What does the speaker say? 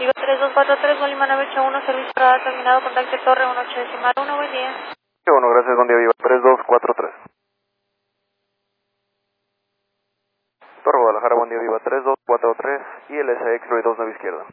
Viva 3243, Bolívar 981, servicio radar terminado, contacto Torre 18.1, buen día. Qué bueno, gracias, buen día, Viva 3243. Torre Guadalajara, buen día, Viva 3243 y el SX 29 izquierda.